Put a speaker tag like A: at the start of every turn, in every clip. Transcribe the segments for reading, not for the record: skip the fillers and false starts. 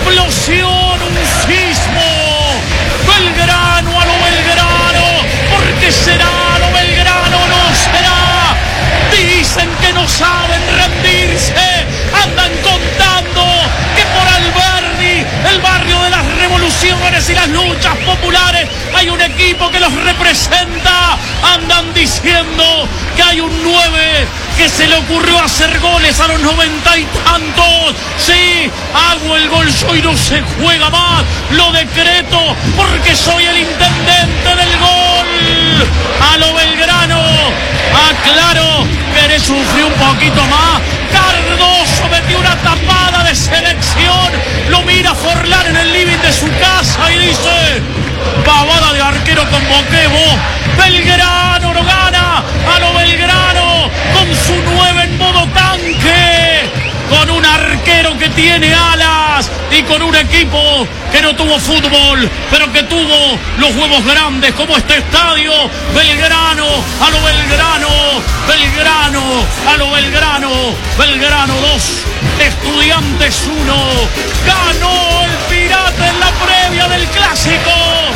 A: explosión, un sismo. Belgrano a lo Belgrano, porque será a lo Belgrano, no será. Dicen que no saben rendirse, andan contando que por Alberdi, el barrio de las revoluciones y las luchas populares, hay un equipo que los representa. Andan diciendo que hay un 9 que se le ocurrió hacer goles a los 90 y tantos. Sí, hago el gol yo y no se juega más. Lo decreto porque soy el intendente del gol. A lo Belgrano, aclaro, querés sufrir un poquito más. Cardoso metió una tapada de selección. Lo mira Forlán en el living de su casa y dice: pavada de arquero con Boquebo. Belgrano no gana. A lo Belgrano con su 9 en modo tanque, con un arquero que tiene alas y con un equipo que no tuvo fútbol, pero que tuvo los huevos grandes como este estadio. Belgrano a lo Belgrano, Belgrano a lo Belgrano, Belgrano 2, Estudiantes 1. Ganó el Pirata en la previa del Clásico.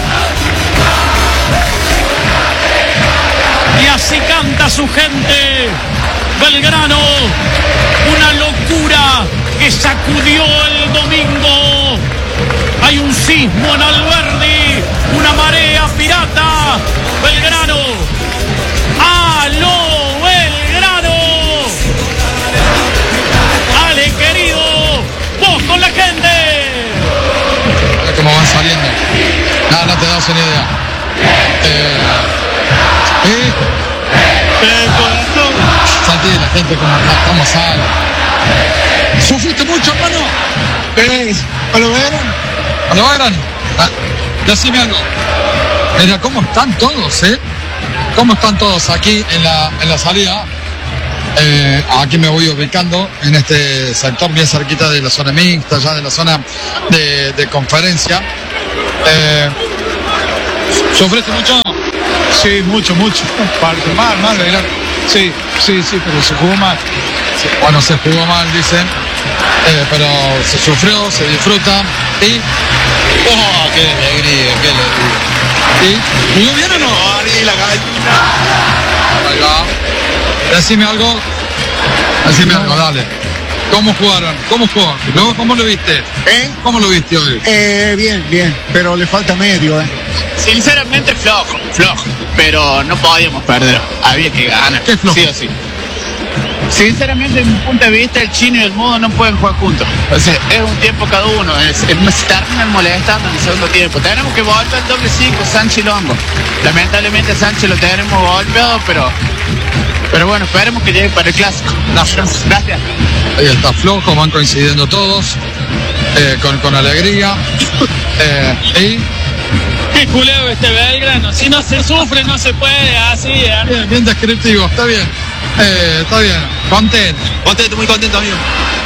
A: Y así canta su gente. Belgrano, una locura que sacudió el domingo. Hay un sismo en Alberdi, una marea pirata. Belgrano, a lo Belgrano. Ale, querido, vos con la gente.
B: ¿Cómo van saliendo? No te das una idea. Santi, la gente cómo sale. ¿Sufriste mucho, hermano? ¿A lo Belgrano? ¿A lo Belgrano? Decime algo. Mira, ¿cómo están todos, ¿Cómo están todos aquí en la salida? Aquí me voy ubicando en este sector bien cerquita de la zona mixta, ya de la zona de conferencia. ¿Sufriste mucho?
C: Sí, mucho. Mal, Belgrano. Sí, pero se jugó mal.
B: Sí, bueno, se jugó mal, dicen. Pero se sufrió, se disfruta. Y... ¡oh, qué alegría, qué alegría! ¿Y jugó bien o no?
C: ¡Ari, la gallina!
B: Ahí va. Decime algo, dale. ¿Cómo jugaron? ¿Cómo lo viste? ¿Cómo lo viste hoy?
C: Bien, pero le falta medio,
D: Sinceramente flojo, pero no podíamos perder, había que ganar,
B: ¿Qué flojo?
D: sí o sí. Sinceramente, desde mi punto de vista, el Chino y el Mudo no pueden jugar juntos. O sea, es un tiempo cada uno, se terminan molestando en el segundo tiempo. Tenemos que volver al doble 5, Sánchez y Longo. Lamentablemente Sánchez lo tenemos golpeado, pero bueno, esperemos que llegue para el Clásico.
B: Gracias.
D: Gracias.
B: Ahí está flojo, van coincidiendo todos, con alegría. Y...
E: qué culeo este Belgrano, si no se sufre no se puede, así.
B: Bien descriptivo, está bien. Contento, muy contento, amigo.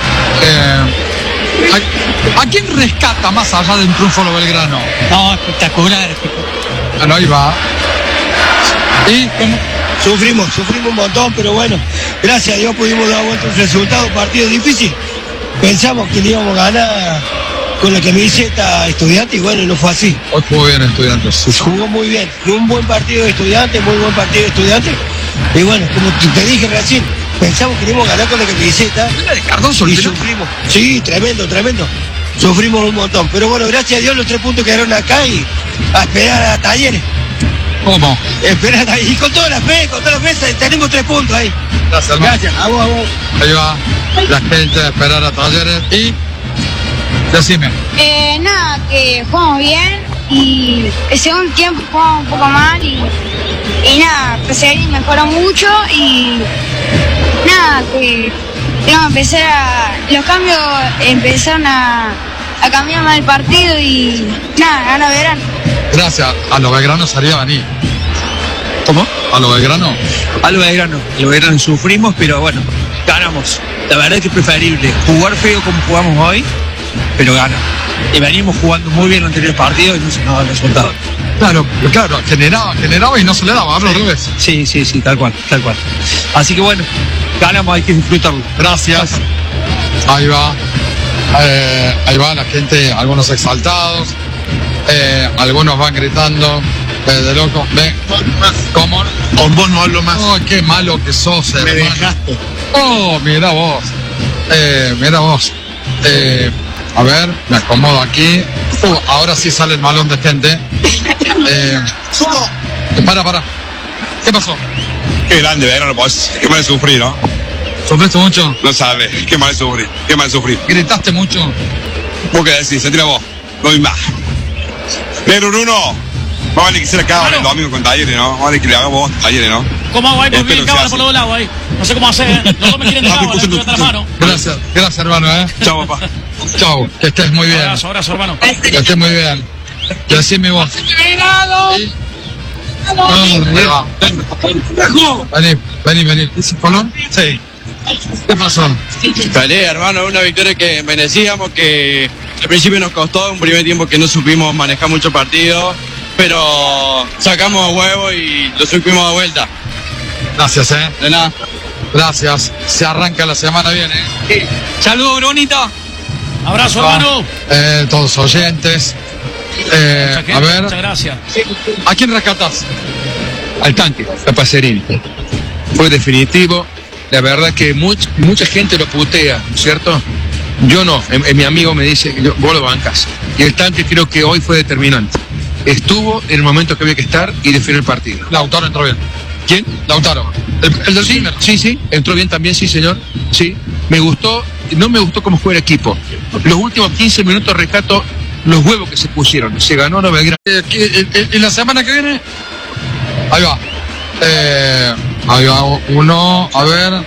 B: ¿A quién rescata más allá de un triunfo lo Belgrano?
E: No, espectacular.
B: Bueno, ahí va. ¿Y cómo?
C: Sufrimos un montón, pero bueno, gracias a Dios pudimos dar vuelta un resultado, partido difícil. Pensamos que le íbamos a ganar con la camiseta Estudiante y bueno, no fue así.
B: Hoy jugó bien Estudiantes.
C: Se jugó muy bien, fue un buen partido de Estudiante, y bueno, como te dije recién, pensamos que le íbamos a ganar con la camiseta.
B: ¿Era de Cardoso
C: y sufrimos. Sí, tremendo. Sufrimos un montón, pero bueno, gracias a Dios los 3 puntos quedaron acá y a esperar a Talleres.
B: ¿Cómo?
C: Y con toda la fe, tenemos 3 puntos ahí.
B: Gracias, hermano.
C: Gracias, a vos.
B: Ahí va la gente a esperar a Talleres y... decime.
F: Nada, que jugamos bien y el segundo tiempo jugamos un poco mal y nada, Peseguín mejoró mucho y nada, que tengo que empezar los cambios empezaron a cambiar más el partido y nada, ganó Belgrano.
B: Gracias, a los Belgrano salía a venir. ¿Cómo? ¿A los Belgrano?
G: A lo Belgrano sufrimos, pero bueno, ganamos. La verdad es que es preferible jugar feo como jugamos hoy, pero gana. Y venimos jugando muy bien los anteriores partidos y no se nos da el resultado.
B: Claro, generaba y no se le daba, al revés.
G: Sí, tal cual. Así que bueno, ganamos, hay que disfrutarlo.
B: Gracias. Ahí va. Ahí va la gente, algunos exaltados, algunos van gritando, de loco, ve, ¿cómo?
H: Con vos no hablo más.
B: Oh, qué malo que sos, hermano.
H: Me dejaste.
B: Oh, mira vos. Mira vos. A ver, me acomodo aquí. Ahora sí sale el malón de gente. Para. ¿Qué pasó?
I: Qué grande, Belgrano, pues. Qué mal sufrí, ¿no?
B: ¿Sufriste mucho?
I: No sabes. Qué mal sufrí.
B: ¿Gritaste mucho?
I: ¿Vos qué decís? Sentí vos. No hay más. Pero Bruno, más vale que se le acaba el domingo con Talleres, ¿no? Más vale que le hagamos vos Talleres, ¿no?
A: ¿Cómo hago ahí? Pues bien, cámara por los lados ahí. No sé cómo hacer. Los dos me quieren de cámara, le la mano.
B: Gracias, hermano,
I: Chao, papá.
B: Chao, que estés muy bien.
A: Abrazo, hermano.
B: Que estés muy bien. Que así mi voz. Vení. ¿Es Colón? Sí. ¿Qué pasó?
J: Dale, hermano, una victoria que merecíamos, que al principio nos costó un primer tiempo que no supimos manejar mucho partido, pero sacamos huevo y lo supimos de vuelta.
B: Gracias,
J: De nada.
B: Gracias. Se arranca la semana bien,
E: Saludos, Brunito.
A: Abrazo, hermano.
B: Todos oyentes. A ver.
A: Muchas gracias.
B: ¿A quién rescatás?
G: Al tanque, a Pacerini. Fue definitivo. La verdad que mucha gente lo putea, ¿cierto? Yo no. Mi amigo me dice, vos lo bancas. Y el tanque creo que hoy fue determinante. Estuvo en el momento que había que estar y definió el partido.
B: Lautaro entró bien.
G: ¿Quién?
B: Lautaro. El del primero.
G: Sí. Entró bien también, sí, señor. Sí. Me gustó. No me gustó cómo juega el equipo. Los últimos 15 minutos rescato los huevos que se pusieron. Se ganó no Belgrano.
B: ¿Y la semana que viene? Ahí va. Ahí va uno. A ver.